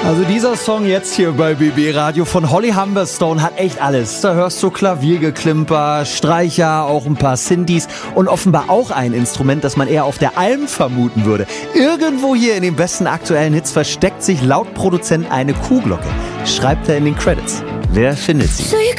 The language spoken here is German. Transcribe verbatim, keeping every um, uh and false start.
Also dieser Song jetzt hier bei B B Radio von Holly Humberstone hat echt alles. Da hörst du Klaviergeklimper, Streicher, auch ein paar Synthes und offenbar auch ein Instrument, das man eher auf der Alm vermuten würde. Irgendwo hier in den besten aktuellen Hits versteckt sich laut Produzent eine Kuhglocke. Schreibt er in den Credits. Wer findet sie?